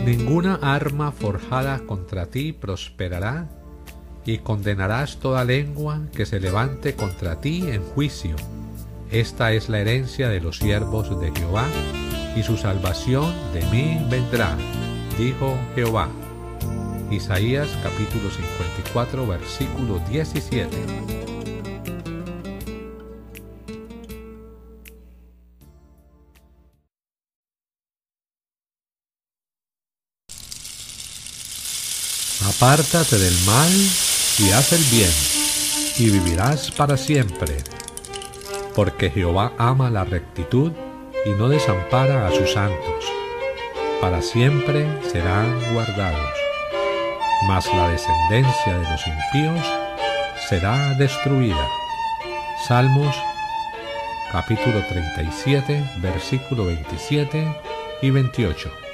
Ninguna arma forjada contra ti prosperará, y condenarás toda lengua que se levante contra ti en juicio. Esta es la herencia de los siervos de Jehová, y su salvación de mí vendrá, dijo Jehová. Isaías capítulo 54, versículo 17. Apártate del mal y haz el bien, y vivirás para siempre. Porque Jehová ama la rectitud y no desampara a sus santos. Para siempre serán guardados. Mas la descendencia de los impíos será destruida. Salmos capítulo 37, versículo 27 y 28.